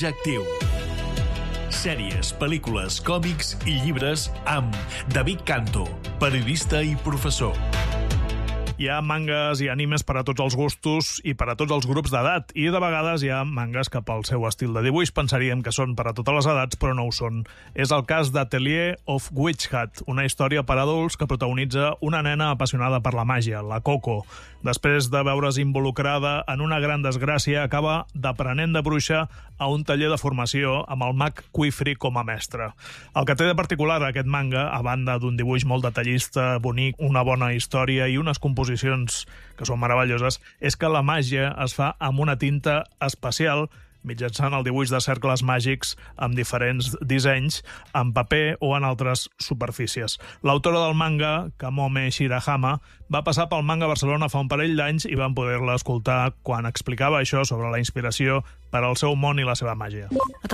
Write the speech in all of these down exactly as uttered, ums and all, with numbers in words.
Actiu. Sèries, pel·lícules, còmics i llibres amb David Canto, periodista i professor. Hi ha mangas i animes per a tots els gustos i per a tots els grups d'edat, i de vegades hi ha mangas que pel seu estil de dibuix pensaríem que són per a totes les edats, però no ho són. És el cas d'Atelier of Witch Hat, una història per adults que protagonitza una nena apassionada per la màgia, la Coco. Després de veure's involucrada en una gran desgràcia, acaba d'aprenent de bruixa a un taller de formació amb el mag Quifri com a mestre. El que té de particular aquest manga, a banda d'un dibuix molt detallista, bonic, una bona història i unes composicions que són meravelloses, és que la màgia es fa amb una tinta especial mitjançant el dibuix de cercles màgics amb diferents dissenys, en paper o en altres superfícies. L'autora del manga, Kamome Shirahama, va passar pel Manga Barcelona fa un parell d'anys i vam poder-la escoltar quan explicava això sobre la inspiració per al seu món i la seva màgia.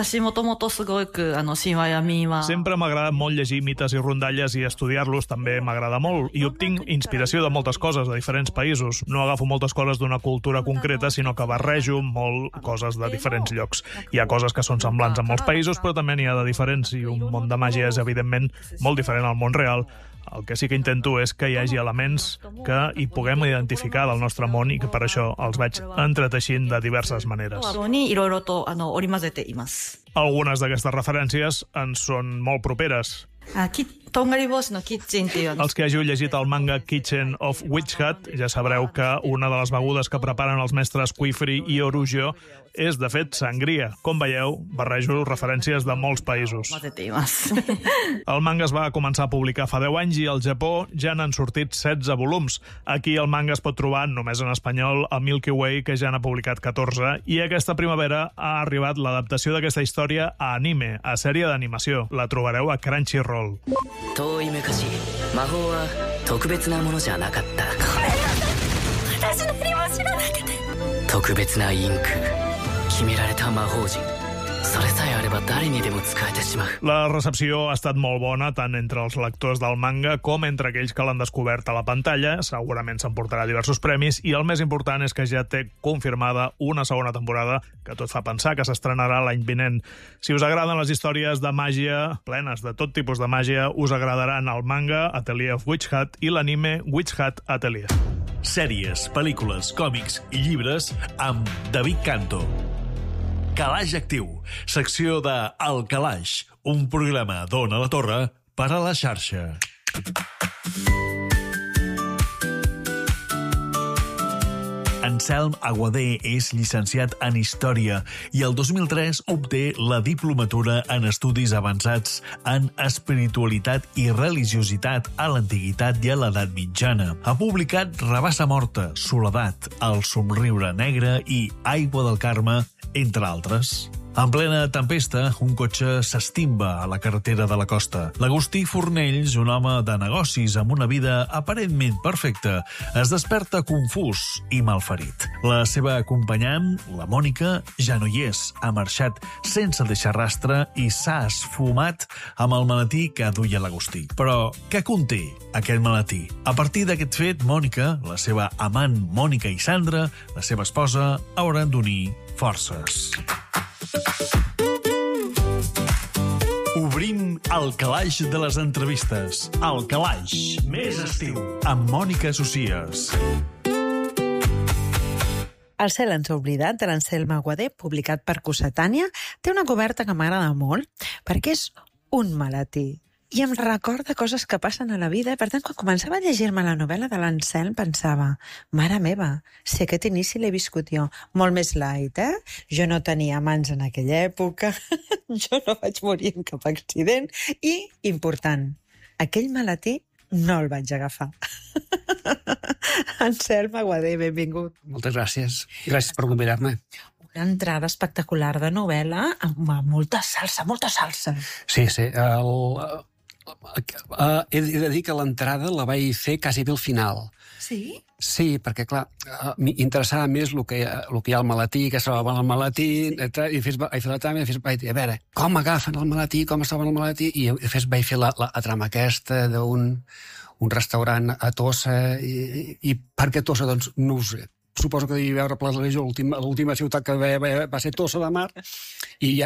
Sempre m'ha agradat molt llegir mites i rondalles i estudiar-los també m'agrada molt, i obtinc inspiració de moltes coses de diferents països. No agafo moltes coses d'una cultura concreta, sinó que barrejo molt coses de diferents llocs. Hi ha coses que són semblants en molts països, però també n'hi ha de diferents, i un món de màgia és, evidentment, molt diferent al món real. El que sí que intento és que hi hagi elements que hi puguem identificar del nostre món i que per això els vaig entreteixint de diverses maneres. Algunes d'aquestes referències ens són molt properes. Els que hàgiu llegit el manga Kitchen of Witch Hat ja sabreu que una de les begudes que preparen els mestres Quifri i Orujo és, de fet, sangria. Com veieu, barrejo referències de molts països. El manga es va començar a publicar fa deu anys i al Japó ja n'han sortit setze volums. Aquí el manga es pot trobar només en espanyol a Milky Way, que ja n'ha publicat catorze, i aquesta primavera ha arribat l'adaptació d'aquesta història a anime, a sèrie d'animació. La trobareu a Crunchyroll. 遠い昔魔法は特別なものじゃなかった。私何も知らなくて。特別なインク、決められた魔法陣。それさえあれば誰にでも使えてしまう。 La recepció ha estat molt bona tant entre els lectors del manga com entre aquells que l'han descobert a la pantalla. Segurament s'emportarà diversos premis, i el més important és que ja té confirmada una segona temporada que tot fa pensar que s'estrenarà l'any vinent. Si us agraden les històries de màgia, plenes de tot tipus de màgia, us agradaran el manga Atelier of Witch Hat i l'anime Witch Hat Atelier. Sèries, pel·lícules, còmics i llibres amb David Canto. Calaix Actiu, secció de El Calaix, un programa d'Ona la Torre per a la xarxa. Anselm Aguadé és llicenciat en Història i el dos mil tres obté la diplomatura en Estudis Avançats en Espiritualitat i Religiositat a l'Antiguitat i a l'Edat Mitjana. Ha publicat Rabassa Morta, Soledat, El somriure negre i Aigua del Carme, entre altres. En plena tempesta, un cotxe s'estimba a la carretera de la costa. L'Agustí Fornells, un home de negocis amb una vida aparentment perfecta, es desperta confús i malferit. La seva acompanyant, la Mònica, ja no hi és. Ha marxat sense deixar rastre i s'ha esfumat amb el maletí que duia l'Agustí. Però què conté aquest maletí? A partir d'aquest fet, Mònica, la seva amant Mònica i Sandra, la seva esposa, hauran d'unir forces. Obrim el calaix de les entrevistes. El calaix més estiu amb Mònica Socies. El cel ens ha oblidat, de l'Anselm Aguadé, publicat per Cossetània, té una coberta que m'agrada molt perquè és un maletí. I em recorda coses que passen a la vida. Per tant, quan començava a llegir-me la novel·la de l'Anselm, pensava, mare meva, si aquest inici l'he viscut jo. Molt més light, eh? Jo no tenia mans en aquella època, jo no vaig morir en cap accident, i, important, aquell maletí no el vaig agafar. Anselm Aguadé, benvingut. Moltes gràcies. Gràcies per convidar-me. Una entrada espectacular de novel·la amb molta salsa, molta salsa. Sí, sí. El... Uh, he de dir que l'entrada la vaig fer quasi bé al final. Sí? Sí, perquè, clar, uh, m'interessava més el que, el que hi ha al maletí, que es troba al maletí, i fes, vaig fer la trama, i fes, vaig dir, a veure, com agafen el maletí, com es troben el maletí, i fes, vaig fer la, la, la trama aquesta d'un un restaurant a Tossa, i, i, i per què Tossa? Doncs no ho sé. suposo que devia veure per la televisió l'última ciutat que va, va, va ser Tossa de Mar, i,